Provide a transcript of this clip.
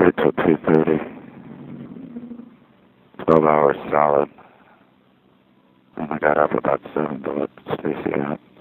2:30 till 2:30. 12 hours solid. And I got up about 7 to let Stacy out.